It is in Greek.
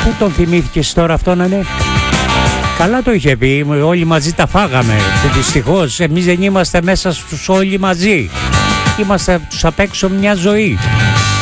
Πού τον θυμήθηκες τώρα αυτό να είναι? Καλά το είχε πει, όλοι μαζί τα φάγαμε. Και δυστυχώς εμείς δεν είμαστε μέσα στους όλοι μαζί. Είμαστε τους απ' έξω μια ζωή.